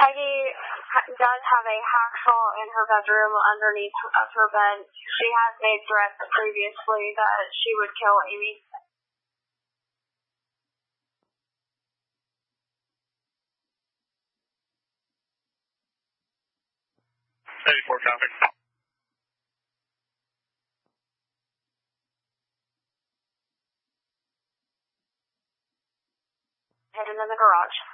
does have a hacksaw in her bedroom underneath of her bed. She has made threats previously that she would kill Amy. Traffic. Heading in the garage.